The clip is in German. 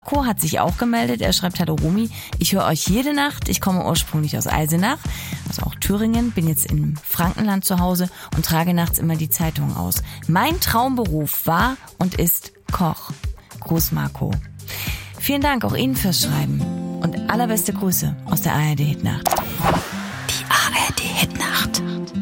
Marco hat sich auch gemeldet. Er schreibt: Hallo Romy, ich höre euch jede Nacht. Ich komme ursprünglich aus Eisenach, also auch Thüringen, bin jetzt im Frankenland zu Hause und trage nachts immer die Zeitung aus. Mein Traumberuf war und ist Koch. Gruß Marco. Vielen Dank auch Ihnen fürs Schreiben und allerbeste Grüße aus der ARD Hitnacht. Die ARD Hitnacht.